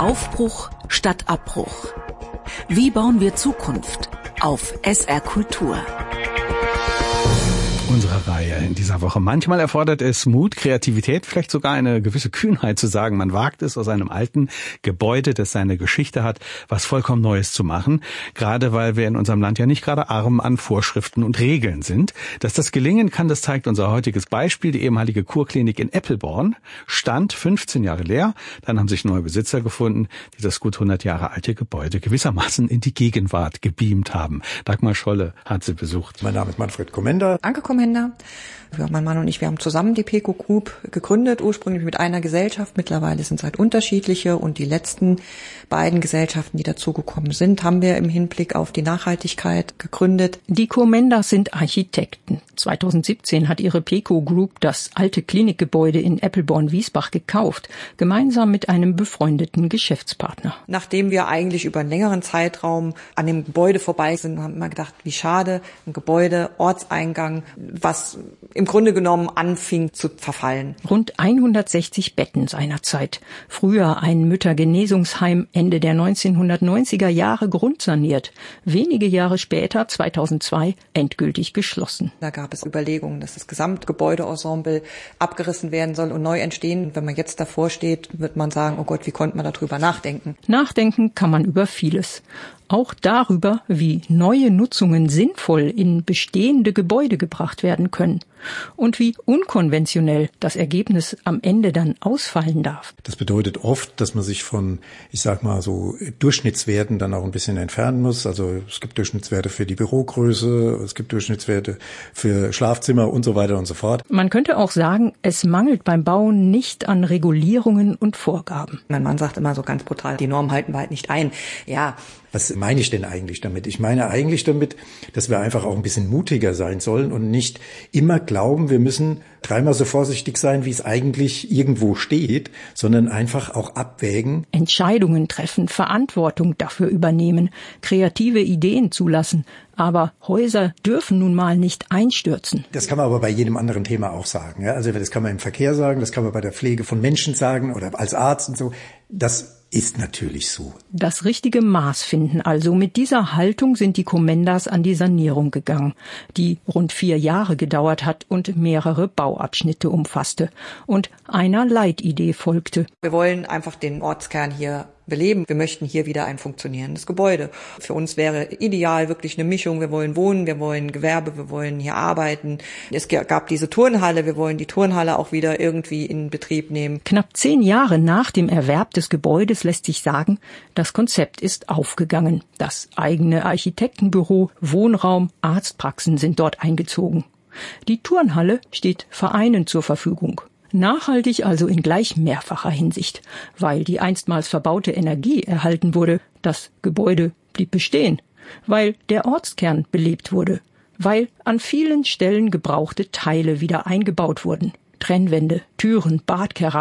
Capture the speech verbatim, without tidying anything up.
Aufbruch statt Abbruch. Wie bauen wir Zukunft auf S R Kultur? Unsere Reihe in dieser Woche. Manchmal erfordert es Mut, Kreativität, vielleicht sogar eine gewisse Kühnheit zu sagen, man wagt es, aus einem alten Gebäude, das seine Geschichte hat, was vollkommen Neues zu machen. Gerade weil wir in unserem Land ja nicht gerade arm an Vorschriften und Regeln sind. Dass das gelingen kann, das zeigt unser heutiges Beispiel. Die ehemalige Kurklinik in Eppelborn stand fünfzehn Jahre leer. Dann haben sich neue Besitzer gefunden, die das gut hundert Jahre alte Gebäude gewissermaßen in die Gegenwart gebeamt haben. Dagmar Scholle hat sie besucht. Mein Name ist Manfred Kommender. Danke, Kommender. Ja, mein Mann und ich, wir haben zusammen die Peco Group gegründet, ursprünglich mit einer Gesellschaft. Mittlerweile sind es halt unterschiedliche und die letzten beiden Gesellschaften, die dazugekommen sind, haben wir im Hinblick auf die Nachhaltigkeit gegründet. Die Kommender sind Architekten. zweitausendsiebzehn hat ihre Peco Group das alte Klinikgebäude in Eppelborn-Wiesbach gekauft, gemeinsam mit einem befreundeten Geschäftspartner. Nachdem wir eigentlich über einen längeren Zeitraum an dem Gebäude vorbei sind, haben wir gedacht, wie schade, ein Gebäude, Ortseingang, was im Grunde genommen anfing zu verfallen. Rund hundertsechzig Betten seinerzeit. Früher ein Müttergenesungsheim, Ende der neunzehnhundertneunziger Jahre grundsaniert. Wenige Jahre später, zweitausendzwei, endgültig geschlossen. Da gab es Überlegungen, dass das Gesamtgebäudeensemble abgerissen werden soll und neu entstehen. Und wenn man jetzt davor steht, wird man sagen, oh Gott, wie konnte man darüber nachdenken? Nachdenken kann man über vieles. Auch darüber, wie neue Nutzungen sinnvoll in bestehende Gebäude gebracht werden können und wie unkonventionell das Ergebnis am Ende dann ausfallen darf. Das bedeutet oft, dass man sich von, ich sag mal so, Durchschnittswerten dann auch ein bisschen entfernen muss. Also es gibt Durchschnittswerte für die Bürogröße, es gibt Durchschnittswerte für Schlafzimmer und so weiter und so fort. Man könnte auch sagen, es mangelt beim Bauen nicht an Regulierungen und Vorgaben. Mein Mann sagt immer so ganz brutal, die Normen halten wir halt nicht ein. Ja. Was meine ich denn eigentlich damit? Ich meine eigentlich damit, dass wir einfach auch ein bisschen mutiger sein sollen und nicht immer glauben, wir müssen dreimal so vorsichtig sein, wie es eigentlich irgendwo steht, sondern einfach auch abwägen. Entscheidungen treffen, Verantwortung dafür übernehmen, kreative Ideen zulassen. Aber Häuser dürfen nun mal nicht einstürzen. Das kann man aber bei jedem anderen Thema auch sagen. Ja? Also das kann man im Verkehr sagen, das kann man bei der Pflege von Menschen sagen oder als Arzt und so. Das ist natürlich so. Das richtige Maß finden also. Mit dieser Haltung sind die Kommendas an die Sanierung gegangen, die rund vier Jahre gedauert hat und mehrere Bauabschnitte umfasste. Und einer Leitidee folgte. Wir wollen einfach den Ortskern hier beleben. Wir möchten hier wieder ein funktionierendes Gebäude. Für uns wäre ideal wirklich eine Mischung. Wir wollen wohnen, wir wollen Gewerbe, wir wollen hier arbeiten. Es gab diese Turnhalle, wir wollen die Turnhalle auch wieder irgendwie in Betrieb nehmen. Knapp zehn Jahre nach dem Erwerb des Gebäudes lässt sich sagen, das Konzept ist aufgegangen. Das eigene Architektenbüro, Wohnraum, Arztpraxen sind dort eingezogen. Die Turnhalle steht Vereinen zur Verfügung. Nachhaltig also in gleich mehrfacher Hinsicht, weil die einstmals verbaute Energie erhalten wurde, das Gebäude blieb bestehen, weil der Ortskern belebt wurde, weil an vielen Stellen gebrauchte Teile wieder eingebaut wurden. Trennwände, Türen, Badkeramik.